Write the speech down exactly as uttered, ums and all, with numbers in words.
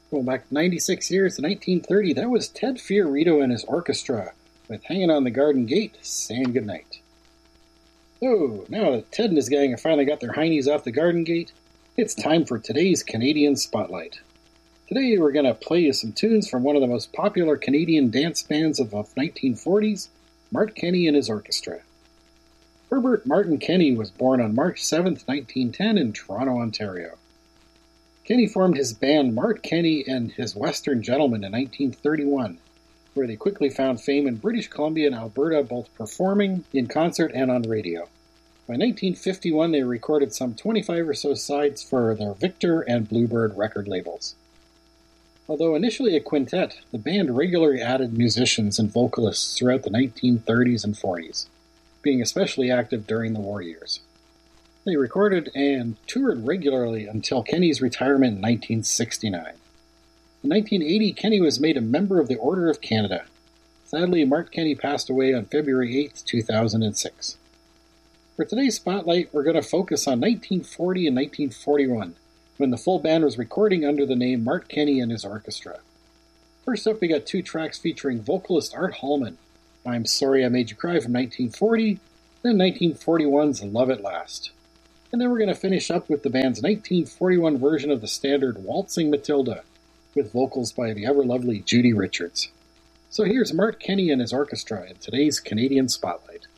Going back ninety-six years to nineteen thirty, that was Ted Fiorito and his orchestra with Hanging on the Garden Gate, saying goodnight. So, now that Ted and his gang have finally got their heinies off the Garden Gate, it's time for today's Canadian Spotlight. Today we're going to play you some tunes from one of the most popular Canadian dance bands of the nineteen forties, Mart Kenny and his orchestra. Herbert Martin Kenny was born on March seventh, nineteen ten in Toronto, Ontario. Kenny formed his band Mart Kenny and his Western Gentlemen in nineteen thirty-one, where they quickly found fame in British Columbia and Alberta, both performing in concert and on radio. By nineteen fifty-one, they recorded some twenty-five or so sides for their Victor and Bluebird record labels. Although initially a quintet, the band regularly added musicians and vocalists throughout the nineteen thirties and forties, being especially active during the war years. They recorded and toured regularly until Kenny's retirement in nineteen sixty-nine. In nineteen eighty, Kenny was made a member of the Order of Canada. Sadly, Mart Kenny passed away on February eighth, two thousand six. For today's Spotlight, we're going to focus on nineteen forty and nineteen forty-one, when the full band was recording under the name Mart Kenny and his orchestra. First up, we got two tracks featuring vocalist Art Hallman, I'm Sorry I Made You Cry from nineteen forty, then nineteen forty-one's Love at Last. And then we're going to finish up with the band's nineteen forty-one version of the standard Waltzing Matilda, with vocals by the ever-lovely Judy Richards. So here's Mart Kenny and his orchestra in today's Canadian Spotlight.